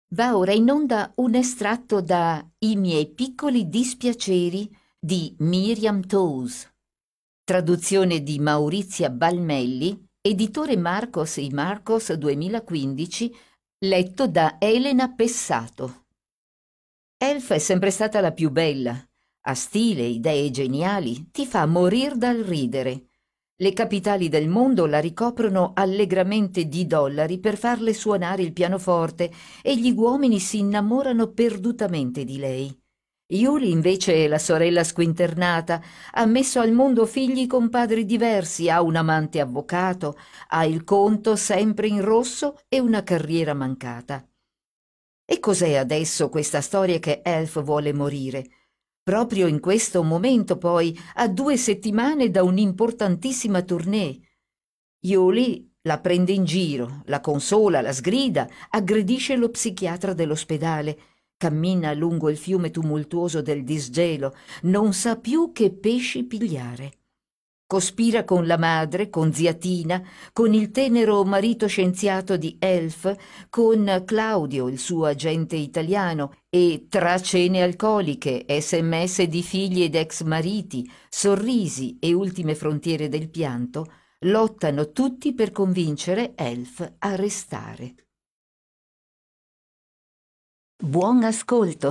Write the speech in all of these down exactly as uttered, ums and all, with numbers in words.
Va ora in onda un estratto da I miei piccoli dispiaceri di Miriam Toews, traduzione di Maurizia Balmelli, editore Marcos y Marcos duemilaquindici, letto da Elena Pessato. Elf è sempre stata la più bella, ha stile, idee geniali, ti fa morir dal ridere. Le capitali del mondo la ricoprono allegramente di dollari per farle suonare il pianoforte e gli uomini si innamorano perdutamente di lei. Yuli invece è la sorella squinternata, ha messo al mondo figli con padri diversi, ha un amante avvocato, ha il conto sempre in rosso e una carriera mancata. E cos'è adesso questa storia che Elf vuole morire? Proprio in questo momento, poi, a due settimane da un'importantissima tournée. Yuli la prende in giro, la consola, la sgrida, aggredisce lo psichiatra dell'ospedale, cammina lungo il fiume tumultuoso del disgelo, non sa più che pesci pigliare. Cospira con la madre, con zia Tina, con il tenero marito scienziato di Elf, con Claudio, il suo agente italiano, e tra cene alcoliche, sms di figli ed ex mariti, sorrisi e ultime frontiere del pianto, lottano tutti per convincere Elf a restare. Buon ascolto.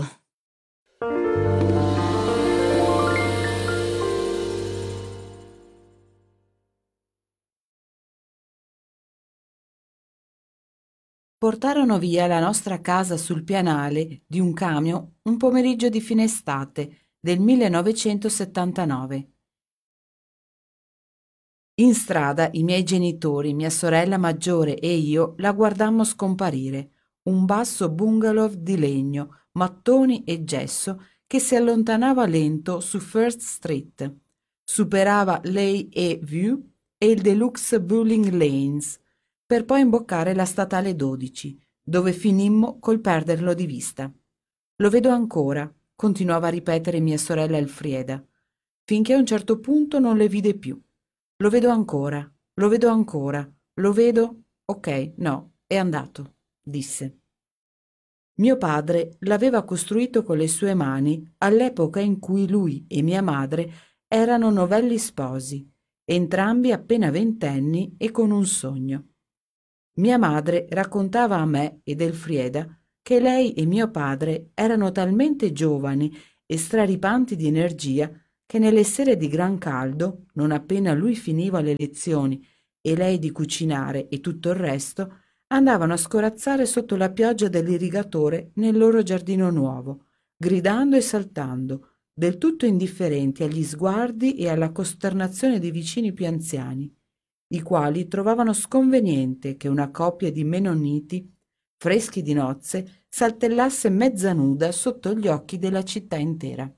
Portarono via la nostra casa sul pianale di un camion un pomeriggio di fine estate del millenovecentosettantanove. In strada i miei genitori, mia sorella maggiore e io la guardammo scomparire, un basso bungalow di legno, mattoni e gesso che si allontanava lento su First Street. Superava l'A e View e il Deluxe Bowling Lanes, per poi imboccare la statale dodici, dove finimmo col perderlo di vista. Lo vedo ancora, continuava a ripetere mia sorella Elfrieda, finché a un certo punto non le vide più. Lo vedo ancora, lo vedo ancora, lo vedo... Ok, no, è andato, disse. Mio padre l'aveva costruito con le sue mani all'epoca in cui lui e mia madre erano novelli sposi, entrambi appena ventenni e con un sogno. Mia madre raccontava a me ed Elfrieda che lei e mio padre erano talmente giovani e straripanti di energia che nelle sere di gran caldo, non appena lui finiva le lezioni e lei di cucinare e tutto il resto, andavano a scorazzare sotto la pioggia dell'irrigatore nel loro giardino nuovo, gridando e saltando, del tutto indifferenti agli sguardi e alla costernazione dei vicini più anziani, i quali trovavano sconveniente che una coppia di mennoniti, freschi di nozze, saltellasse mezza nuda sotto gli occhi della città intera.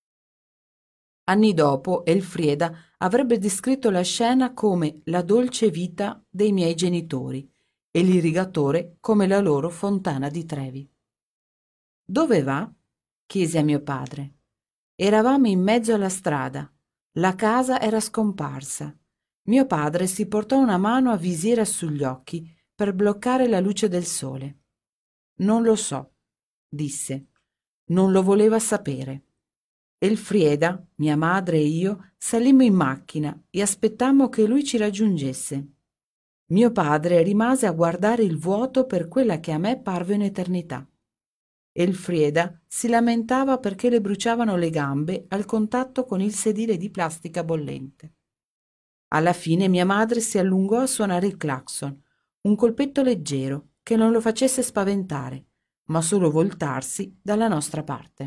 Anni dopo, Elfrieda avrebbe descritto la scena come la dolce vita dei miei genitori e l'irrigatore come la loro fontana di Trevi. «Dove va?» chiesi a mio padre. Eravamo in mezzo alla strada. La casa era scomparsa. Mio padre si portò una mano a visiera sugli occhi per bloccare la luce del sole. «Non lo so», disse. Non lo voleva sapere. Elfrieda, mia madre e io salimmo in macchina e aspettammo che lui ci raggiungesse. Mio padre rimase a guardare il vuoto per quella che a me parve un'eternità. Elfrieda si lamentava perché le bruciavano le gambe al contatto con il sedile di plastica bollente. Alla fine mia madre si allungò a suonare il clacson, un colpetto leggero che non lo facesse spaventare, ma solo voltarsi dalla nostra parte.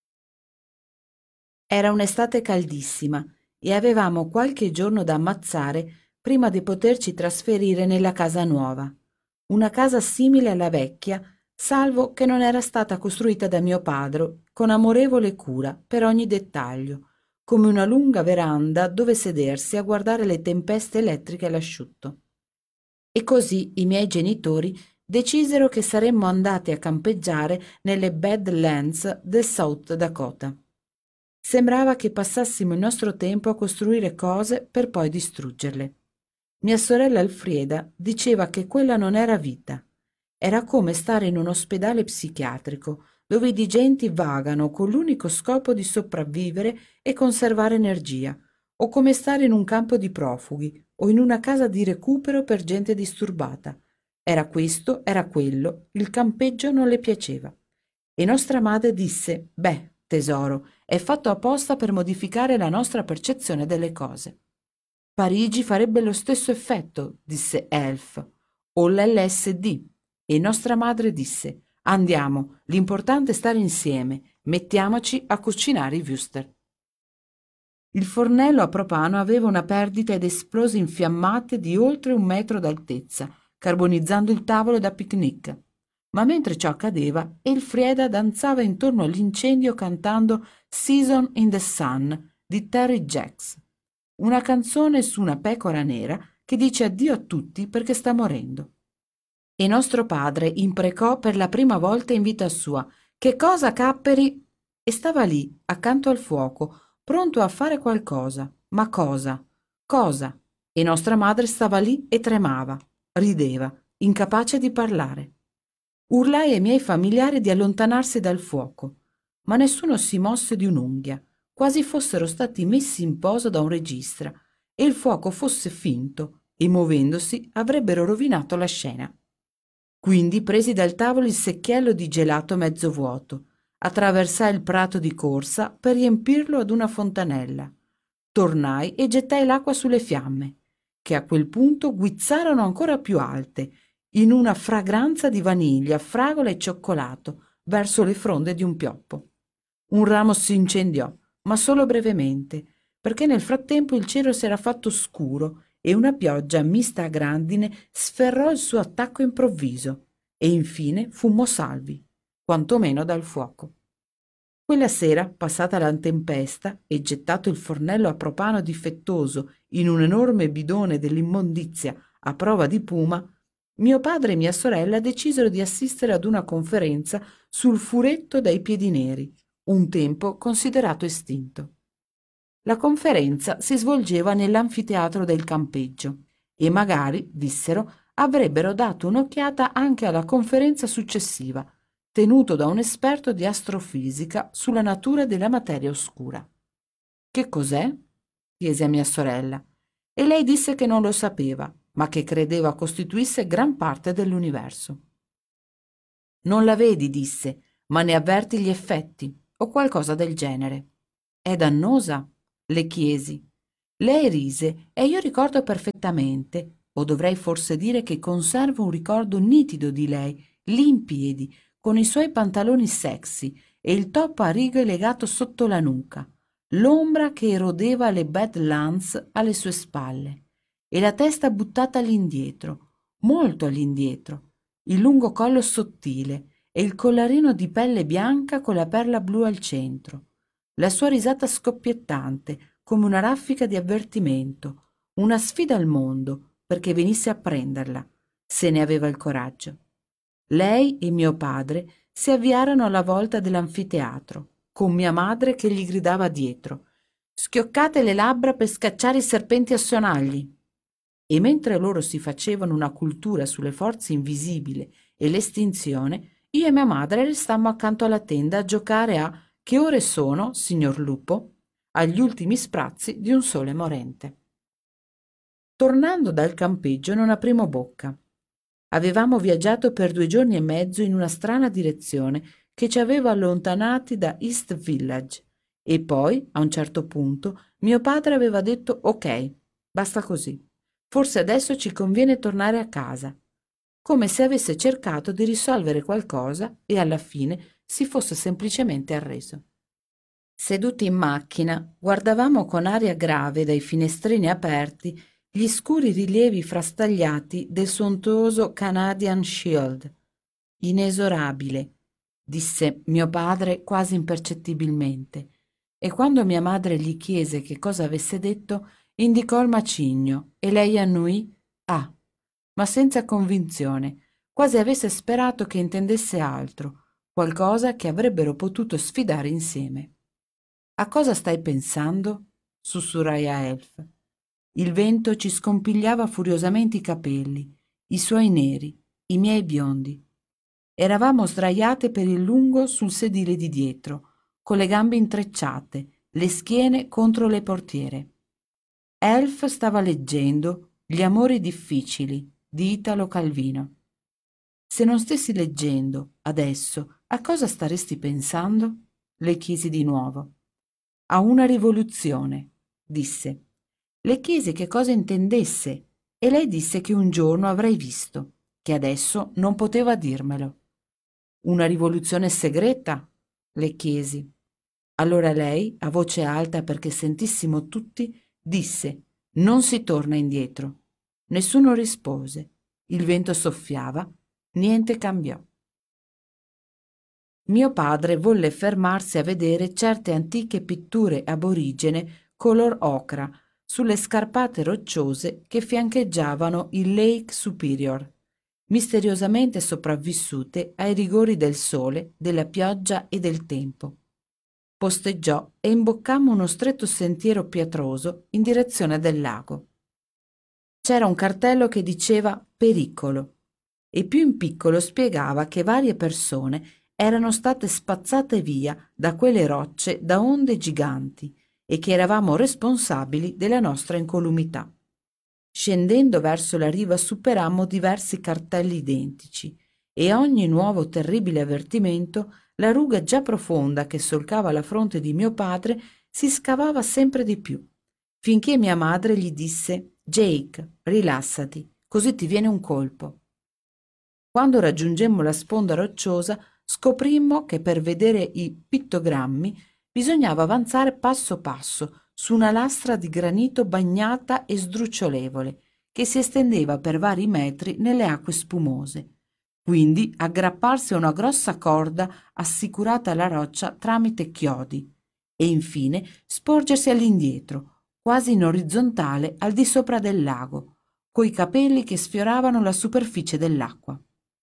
Era un'estate caldissima e avevamo qualche giorno da ammazzare prima di poterci trasferire nella casa nuova, una casa simile alla vecchia, salvo che non era stata costruita da mio padre con amorevole cura per ogni dettaglio, come una lunga veranda dove sedersi a guardare le tempeste elettriche all'asciutto. E così i miei genitori decisero che saremmo andati a campeggiare nelle Badlands del South Dakota. Sembrava che passassimo il nostro tempo a costruire cose per poi distruggerle. Mia sorella Elfrieda diceva che quella non era vita, Era come stare in un ospedale psichiatrico, dove i digenti vagano con l'unico scopo di sopravvivere e conservare energia, o come stare in un campo di profughi o in una casa di recupero per gente disturbata. Era questo, era quello, il campeggio non le piaceva. E nostra madre disse: «Beh, tesoro, è fatto apposta per modificare la nostra percezione delle cose». «Parigi farebbe lo stesso effetto», disse Elf, «o l'L S D». E nostra madre disse: «Andiamo, l'importante è stare insieme, mettiamoci a cucinare i wurstel». Il fornello a propano aveva una perdita ed esplose infiammate di oltre un metro d'altezza, carbonizzando il tavolo da picnic. Ma mentre ciò accadeva, Elfrieda danzava intorno all'incendio cantando «Season in the Sun» di Terry Jacks, una canzone su una pecora nera che dice addio a tutti perché sta morendo. E nostro padre imprecò per la prima volta in vita sua: «Che cosa, Capperi?» E stava lì, accanto al fuoco, pronto a fare qualcosa. Ma cosa? Cosa? E nostra madre stava lì e tremava, rideva, incapace di parlare. Urlai ai miei familiari di allontanarsi dal fuoco, ma nessuno si mosse di un'unghia, quasi fossero stati messi in posa da un registra, e il fuoco fosse finto, e muovendosi avrebbero rovinato la scena. Quindi presi dal tavolo il secchiello di gelato mezzo vuoto, attraversai il prato di corsa per riempirlo ad una fontanella. Tornai e gettai l'acqua sulle fiamme, che a quel punto guizzarono ancora più alte, in una fragranza di vaniglia, fragola e cioccolato, verso le fronde di un pioppo. Un ramo si incendiò, ma solo brevemente, perché nel frattempo il cielo si era fatto scuro e una pioggia mista a grandine sferrò il suo attacco improvviso, e infine fummo salvi, quantomeno dal fuoco. Quella sera, passata la tempesta e gettato il fornello a propano difettoso in un enorme bidone dell'immondizia a prova di puma, mio padre e mia sorella decisero di assistere ad una conferenza sul furetto dai piedi neri, un tempo considerato estinto. La conferenza si svolgeva nell'anfiteatro del campeggio e magari, dissero, avrebbero dato un'occhiata anche alla conferenza successiva, tenuto da un esperto di astrofisica sulla natura della materia oscura. «Che cos'è?» chiese a mia sorella, e lei disse che non lo sapeva, ma che credeva costituisse gran parte dell'universo. «Non la vedi», disse, «ma ne avverti gli effetti, o qualcosa del genere». «È dannosa?» le chiesi. Lei rise e io ricordo perfettamente, o dovrei forse dire che conservo un ricordo nitido di lei, lì in piedi, con i suoi pantaloni sexy e il top a righe legato sotto la nuca, l'ombra che erodeva le Badlands alle sue spalle, e la testa buttata all'indietro, molto all'indietro, il lungo collo sottile e il collarino di pelle bianca con la perla blu al centro, la sua risata scoppiettante come una raffica di avvertimento, una sfida al mondo perché venisse a prenderla, se ne aveva il coraggio. Lei e mio padre si avviarono alla volta dell'anfiteatro, con mia madre che gli gridava dietro: «Schioccate le labbra per scacciare i serpenti a sonagli!» E mentre loro si facevano una cultura sulle forze invisibili e l'estinzione, io e mia madre restammo accanto alla tenda a giocare a «Che ore sono, signor lupo?», agli ultimi sprazzi di un sole morente. Tornando dal campeggio non aprimo bocca. Avevamo viaggiato per due giorni e mezzo in una strana direzione che ci aveva allontanati da East Village, e poi, a un certo punto, mio padre aveva detto «Ok, basta così. Forse adesso ci conviene tornare a casa», come se avesse cercato di risolvere qualcosa e alla fine si fosse semplicemente arreso. Seduti in macchina, guardavamo con aria grave dai finestrini aperti gli scuri rilievi frastagliati del sontuoso Canadian Shield. «Inesorabile», disse mio padre quasi impercettibilmente, e quando mia madre gli chiese che cosa avesse detto, indicò il macigno e lei annuì «Ah», ma senza convinzione, quasi avesse sperato che intendesse altro, qualcosa che avrebbero potuto sfidare insieme. «A cosa stai pensando?» sussurrai a Elf. Il vento ci scompigliava furiosamente i capelli, i suoi neri, i miei biondi. Eravamo sdraiate per il lungo sul sedile di dietro, con le gambe intrecciate, le schiene contro le portiere. Elf stava leggendo Gli amori difficili di Italo Calvino. Se non stessi leggendo, adesso, a cosa staresti pensando? Le chiesi di nuovo. A una rivoluzione, disse. Le chiesi che cosa intendesse e lei disse che un giorno avrei visto, che adesso non poteva dirmelo. Una rivoluzione segreta? Le chiesi. Allora lei, a voce alta perché sentissimo tutti, disse: non si torna indietro. Nessuno rispose. Il vento soffiava, niente cambiò. Mio padre volle fermarsi a vedere certe antiche pitture aborigene color ocra sulle scarpate rocciose che fiancheggiavano il Lake Superior, misteriosamente sopravvissute ai rigori del sole, della pioggia e del tempo. Posteggiò e imboccammo uno stretto sentiero pietroso in direzione del lago. C'era un cartello che diceva pericolo e più in piccolo spiegava che varie persone erano state spazzate via da quelle rocce da onde giganti e che eravamo responsabili della nostra incolumità. Scendendo verso la riva superammo diversi cartelli identici e a ogni nuovo terribile avvertimento la ruga già profonda che solcava la fronte di mio padre si scavava sempre di più, finché mia madre gli disse: Jake, rilassati, così ti viene un colpo. Quando raggiungemmo la sponda rocciosa, scoprimmo che per vedere i pittogrammi bisognava avanzare passo passo su una lastra di granito bagnata e sdrucciolevole, che si estendeva per vari metri nelle acque spumose. Quindi aggrapparsi a una grossa corda assicurata alla roccia tramite chiodi e infine sporgersi all'indietro, quasi in orizzontale al di sopra del lago, coi capelli che sfioravano la superficie dell'acqua.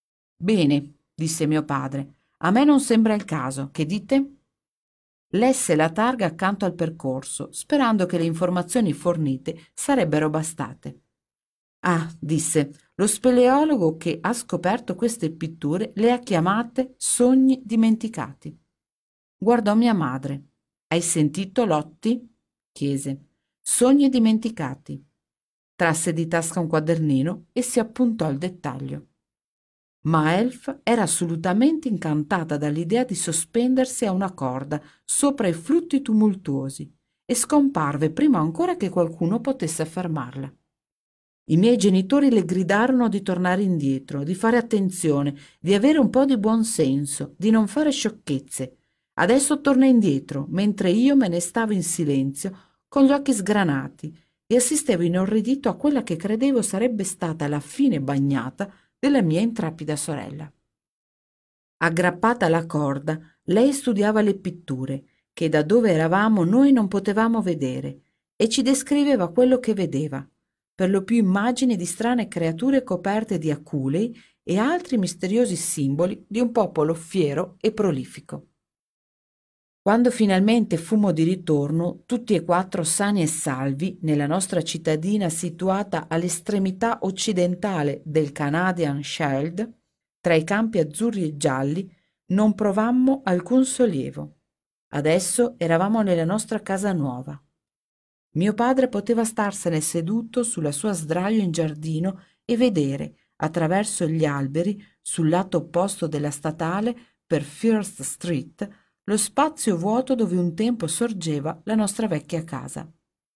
Bene, disse mio padre, a me non sembra il caso, che dite? Lesse la targa accanto al percorso, sperando che le informazioni fornite sarebbero bastate. Ah, disse, lo speleologo che ha scoperto queste pitture le ha chiamate sogni dimenticati. Guardò mia madre. Hai sentito, Lotti? Chiese. Sogni dimenticati. Trasse di tasca un quadernino e si appuntò il dettaglio. Ma Elf era assolutamente incantata dall'idea di sospendersi a una corda sopra i flutti tumultuosi e scomparve prima ancora che qualcuno potesse fermarla. I miei genitori le gridarono di tornare indietro, di fare attenzione, di avere un po' di buon senso, di non fare sciocchezze. Adesso torna indietro, mentre io me ne stavo in silenzio, con gli occhi sgranati, e assistevo inorridito a quella che credevo sarebbe stata la fine bagnata della mia intrepida sorella. Aggrappata alla corda, lei studiava le pitture, che da dove eravamo noi non potevamo vedere, e ci descriveva quello che vedeva, per lo più immagini di strane creature coperte di aculei e altri misteriosi simboli di un popolo fiero e prolifico. Quando finalmente fummo di ritorno, tutti e quattro sani e salvi, nella nostra cittadina situata all'estremità occidentale del Canadian Shield, tra i campi azzurri e gialli, non provammo alcun sollievo. Adesso eravamo nella nostra casa nuova. Mio padre poteva starsene seduto sulla sua sdraio in giardino e vedere, attraverso gli alberi, sul lato opposto della statale, per First Street, lo spazio vuoto dove un tempo sorgeva la nostra vecchia casa.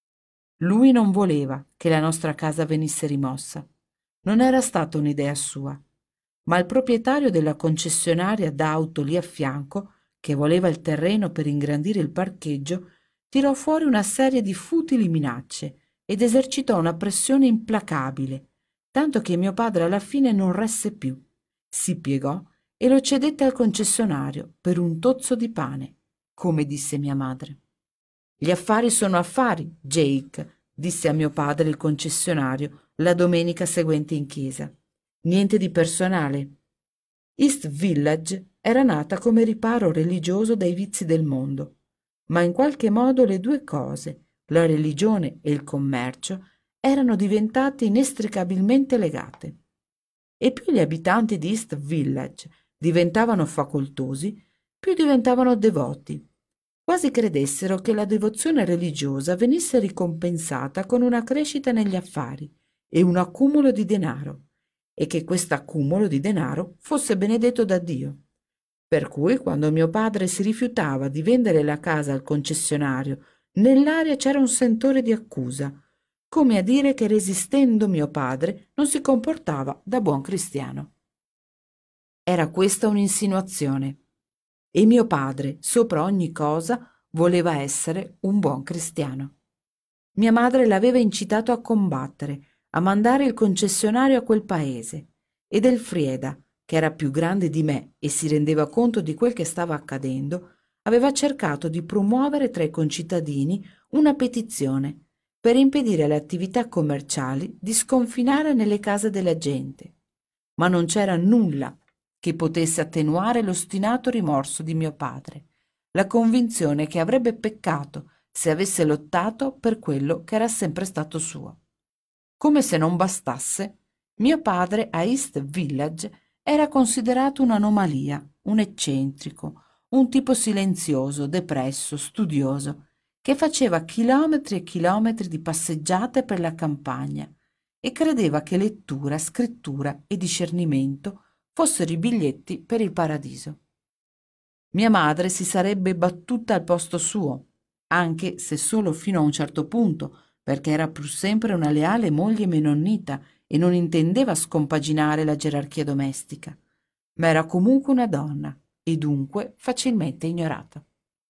Lui non voleva che la nostra casa venisse rimossa. Non era stata un'idea sua, ma il proprietario della concessionaria d'auto lì a fianco, che voleva il terreno per ingrandire il parcheggio, tirò fuori una serie di futili minacce ed esercitò una pressione implacabile, tanto che mio padre alla fine non resse più, si piegò e lo cedette al concessionario per un tozzo di pane, come disse mia madre. Gli affari sono affari, Jake, disse a mio padre il concessionario la domenica seguente in chiesa. Niente di personale. East Village era nata come riparo religioso dai vizi del mondo, ma in qualche modo le due cose, la religione e il commercio, erano diventate inestricabilmente legate. E più gli abitanti di East Village diventavano facoltosi, più diventavano devoti. Quasi credessero che la devozione religiosa venisse ricompensata con una crescita negli affari e un accumulo di denaro, e che quest'accumulo di denaro fosse benedetto da Dio. Per cui, quando mio padre si rifiutava di vendere la casa al concessionario, nell'aria c'era un sentore di accusa, come a dire che resistendo mio padre non si comportava da buon cristiano. Era questa un'insinuazione. E mio padre, sopra ogni cosa, voleva essere un buon cristiano. Mia madre l'aveva incitato a combattere, a mandare il concessionario a quel paese, ed Elfrieda, che era più grande di me e si rendeva conto di quel che stava accadendo, aveva cercato di promuovere tra i concittadini una petizione per impedire alle attività commerciali di sconfinare nelle case della gente. Ma non c'era nulla che potesse attenuare l'ostinato rimorso di mio padre, la convinzione che avrebbe peccato se avesse lottato per quello che era sempre stato suo. Come se non bastasse, mio padre a East Village era considerato un'anomalia, un eccentrico, un tipo silenzioso, depresso, studioso, che faceva chilometri e chilometri di passeggiate per la campagna e credeva che lettura, scrittura e discernimento fossero i biglietti per il paradiso. Mia madre si sarebbe battuta al posto suo, anche se solo fino a un certo punto, perché era pur sempre una leale moglie menonnita e non intendeva scompaginare la gerarchia domestica, ma era comunque una donna e dunque facilmente ignorata.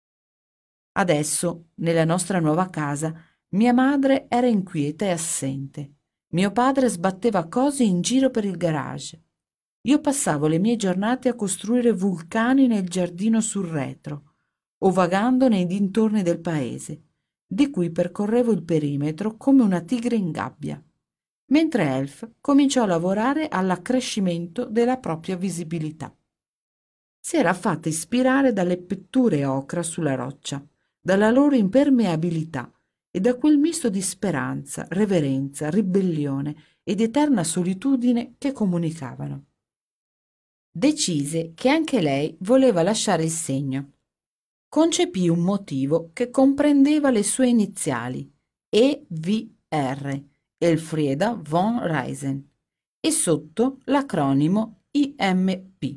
Adesso, nella nostra nuova casa, mia madre era inquieta e assente. Mio padre sbatteva cose in giro per il garage. Io passavo le mie giornate a costruire vulcani nel giardino sul retro o vagando nei dintorni del paese, di cui percorrevo il perimetro come una tigre in gabbia, mentre Elf cominciò a lavorare all'accrescimento della propria visibilità. Si era fatta ispirare dalle pitture ocra sulla roccia, dalla loro impermeabilità e da quel misto di speranza, reverenza, ribellione ed eterna solitudine che comunicavano. Decise che anche lei voleva lasciare il segno. Concepì un motivo che comprendeva le sue iniziali, E V R, Elfrieda von Reisen, e sotto l'acronimo I M P.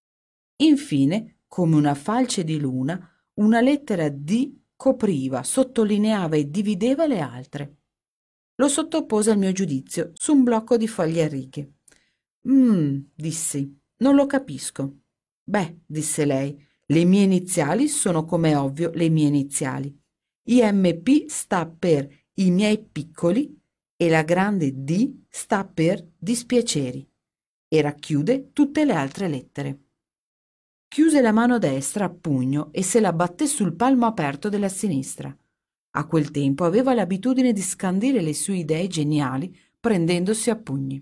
Infine, come una falce di luna, una lettera D copriva, sottolineava e divideva le altre. Lo sottopose al mio giudizio su un blocco di foglie a righe. «Mmm», dissi, «non lo capisco». «Beh», disse lei, «le mie iniziali sono come ovvio le mie iniziali. I M P sta per i miei piccoli e la grande D sta per dispiaceri e racchiude tutte le altre lettere». Chiuse la mano destra a pugno e se la batté sul palmo aperto della sinistra. A quel tempo aveva l'abitudine di scandire le sue idee geniali prendendosi a pugni.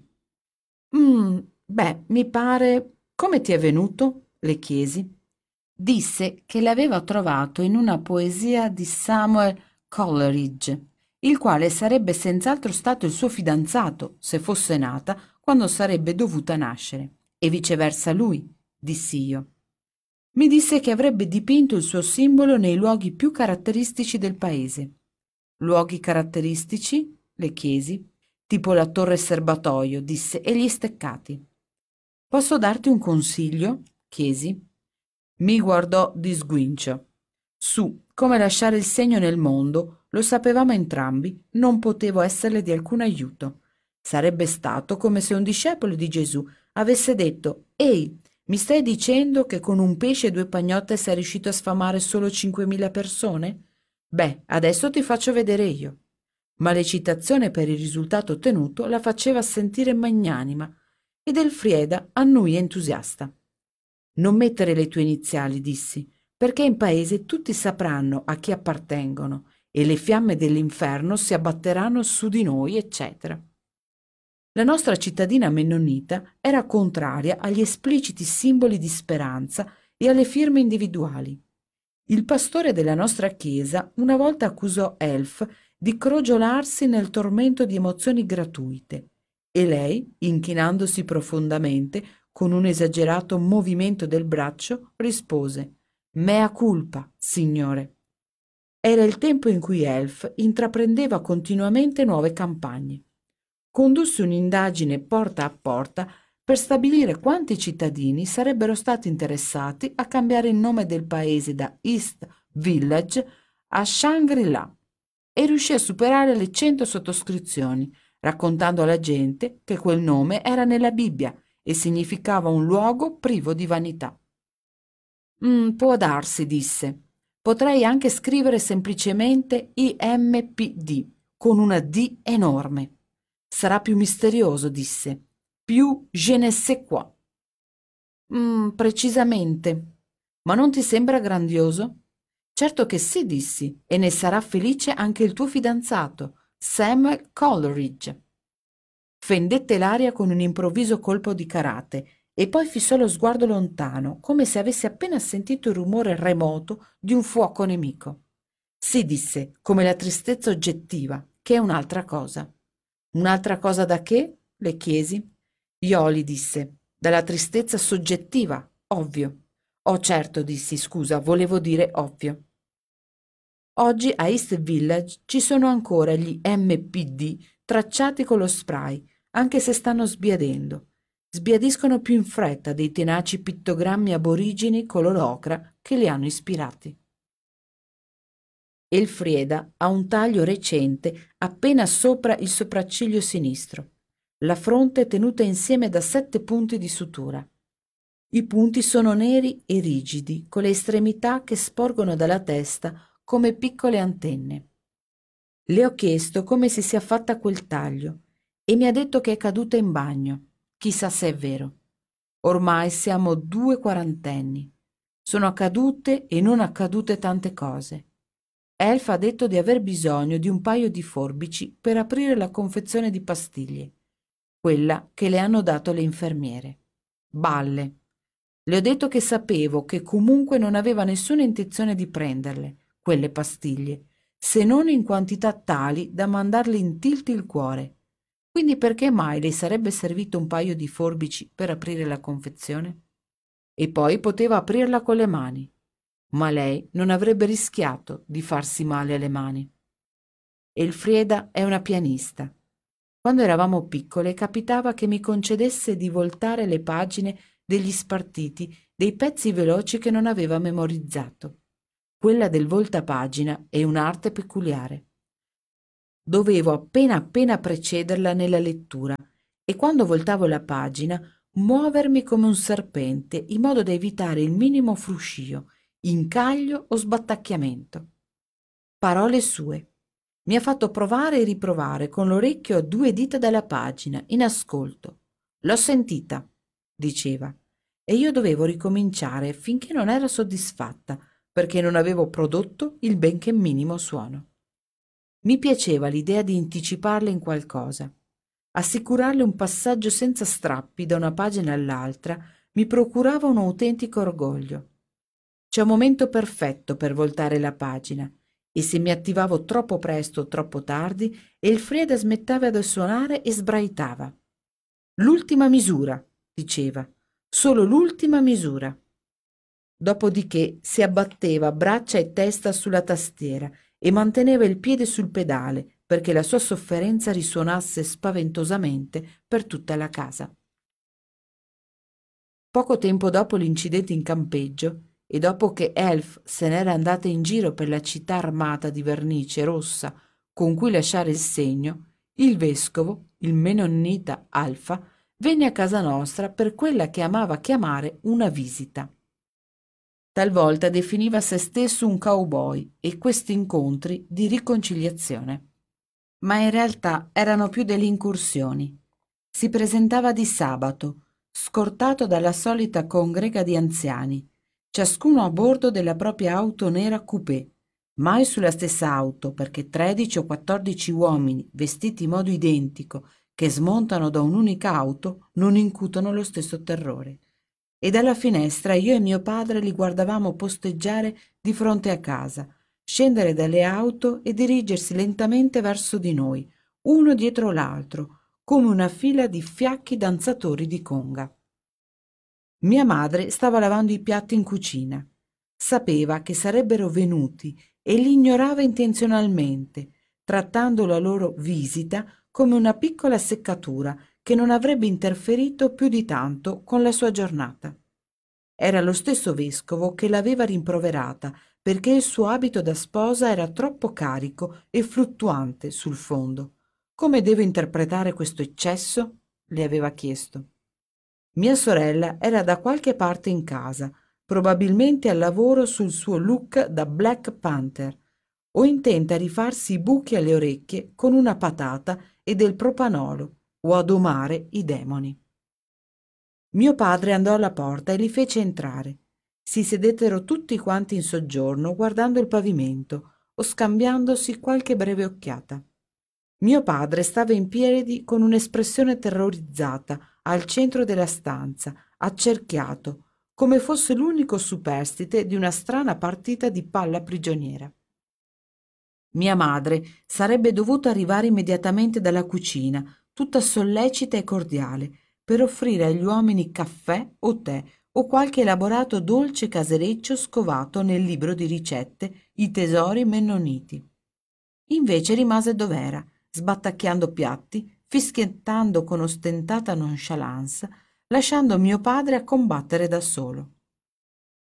«Mm, beh, mi pare... Come ti è venuto?» le chiesi. Disse che l'aveva trovato in una poesia di Samuel Coleridge, il quale sarebbe senz'altro stato il suo fidanzato se fosse nata quando sarebbe dovuta nascere, e viceversa lui, dissi io. Mi disse che avrebbe dipinto il suo simbolo nei luoghi più caratteristici del paese. «Luoghi caratteristici?» le chiesi. «Tipo la torre serbatoio», disse, «e gli steccati». «Posso darti un consiglio?» chiesi. Mi guardò di sguincio. Su, come lasciare il segno nel mondo, lo sapevamo entrambi, non potevo esserle di alcun aiuto. Sarebbe stato come se un discepolo di Gesù avesse detto: «Ehi, mi stai dicendo che con un pesce e due pagnotte sei riuscito a sfamare solo cinquemila persone? Beh, adesso ti faccio vedere io». Ma l'eccitazione per il risultato ottenuto la faceva sentire magnanima ed Elfrieda annui entusiasta. «Non mettere le tue iniziali», dissi, «perché in paese tutti sapranno a chi appartengono e le fiamme dell'inferno si abbatteranno su di noi, eccetera». La nostra cittadina mennonita era contraria agli espliciti simboli di speranza e alle firme individuali. Il pastore della nostra chiesa una volta accusò Elf di crogiolarsi nel tormento di emozioni gratuite e lei, inchinandosi profondamente, con un esagerato movimento del braccio, rispose: «Mea culpa, signore». Era il tempo in cui Elf intraprendeva continuamente nuove campagne. Condusse un'indagine porta a porta per stabilire quanti cittadini sarebbero stati interessati a cambiare il nome del paese da East Village a Shangri-La e riuscì a superare le cento sottoscrizioni, raccontando alla gente che quel nome era nella Bibbia e significava un luogo privo di vanità. «Mm, può darsi», disse. «Potrei anche scrivere semplicemente I M P D con una D enorme. Sarà più misterioso», disse. «Più je ne sais quoi». «Mm, precisamente. Ma non ti sembra grandioso?» «Certo che sì», dissi, «e ne sarà felice anche il tuo fidanzato, Samuel Coleridge». Fendette l'aria con un improvviso colpo di karate e poi fissò lo sguardo lontano, come se avesse appena sentito il rumore remoto di un fuoco nemico. «Sì», disse, «come la tristezza oggettiva, che è un'altra cosa». «Un'altra cosa da che?» le chiesi. «Ioli», disse, «dalla tristezza soggettiva, ovvio». «Oh certo», dissi, «scusa, volevo dire ovvio». Oggi a East Village ci sono ancora gli M P D tracciati con lo spray, anche se stanno sbiadendo. Sbiadiscono più in fretta dei tenaci pittogrammi aborigeni color ocra che li hanno ispirati. Elfrieda ha un taglio recente appena sopra il sopracciglio sinistro, la fronte tenuta insieme da sette punti di sutura. I punti sono neri e rigidi, con le estremità che sporgono dalla testa come piccole antenne. Le ho chiesto come si sia fatta quel taglio e mi ha detto che è caduta in bagno. Chissà se è vero. Ormai siamo due quarantenni. Sono accadute e non accadute tante cose. Elf ha detto di aver bisogno di un paio di forbici per aprire la confezione di pastiglie, quella che le hanno dato le infermiere. Balle. Le ho detto che sapevo che comunque non aveva nessuna intenzione di prenderle, quelle pastiglie, se non in quantità tali da mandarle in tilt il cuore. Quindi perché mai le sarebbe servito un paio di forbici per aprire la confezione? E poi poteva aprirla con le mani, ma lei non avrebbe rischiato di farsi male alle mani. Elfrieda è una pianista. Quando eravamo piccole capitava che mi concedesse di voltare le pagine degli spartiti, dei pezzi veloci che non aveva memorizzato. Quella del voltapagina è un'arte peculiare. Dovevo appena appena precederla nella lettura e quando voltavo la pagina muovermi come un serpente in modo da evitare il minimo fruscio, incaglio o sbattacchiamento. Parole sue. Mi ha fatto provare e riprovare con l'orecchio a due dita dalla pagina, in ascolto. «L'ho sentita», diceva, e io dovevo ricominciare finché non era soddisfatta, perché non avevo prodotto il benché minimo suono. Mi piaceva l'idea di anticiparle in qualcosa. Assicurarle un passaggio senza strappi da una pagina all'altra mi procurava un autentico orgoglio. C'è un momento perfetto per voltare la pagina e se mi attivavo troppo presto o troppo tardi, Elfrieda smetteva di suonare e sbraitava. «L'ultima misura», diceva, «solo l'ultima misura». Dopodiché si abbatteva braccia e testa sulla tastiera e manteneva il piede sul pedale perché la sua sofferenza risuonasse spaventosamente per tutta la casa. Poco tempo dopo l'incidente in campeggio e dopo che Elf se n'era andata in giro per la città armata di vernice rossa con cui lasciare il segno, il vescovo, il menonnita Alfa, venne a casa nostra per quella che amava chiamare una visita. Talvolta definiva se stesso un cowboy e questi incontri di riconciliazione. Ma in realtà erano più delle incursioni. Si presentava di sabato, scortato dalla solita congrega di anziani, ciascuno a bordo della propria auto nera coupé, mai sulla stessa auto perché tredici o quattordici uomini vestiti in modo identico che smontano da un'unica auto non incutono lo stesso terrore. E dalla finestra io e mio padre li guardavamo posteggiare di fronte a casa, scendere dalle auto e dirigersi lentamente verso di noi, uno dietro l'altro, come una fila di fiacchi danzatori di conga. Mia madre stava lavando i piatti in cucina. Sapeva che sarebbero venuti e li ignorava intenzionalmente, trattando la loro visita come una piccola seccatura che non avrebbe interferito più di tanto con la sua giornata. Era lo stesso vescovo che l'aveva rimproverata perché il suo abito da sposa era troppo carico e fluttuante sul fondo. Come devo interpretare questo eccesso? Le aveva chiesto. Mia sorella era da qualche parte in casa, probabilmente al lavoro sul suo look da Black Panther, o intenta a rifarsi i buchi alle orecchie con una patata e del propanolo, o a domare i demoni. Mio padre andò alla porta e li fece entrare. Si sedettero tutti quanti in soggiorno guardando il pavimento o scambiandosi qualche breve occhiata. Mio padre stava in piedi con un'espressione terrorizzata al centro della stanza, accerchiato, come fosse l'unico superstite di una strana partita di palla prigioniera. Mia madre sarebbe dovuta arrivare immediatamente dalla cucina, tutta sollecita e cordiale, per offrire agli uomini caffè o tè o qualche elaborato dolce casereccio scovato nel libro di ricette I tesori mennoniti. Invece rimase dov'era, sbattacchiando piatti, fischiettando con ostentata nonchalance, lasciando mio padre a combattere da solo.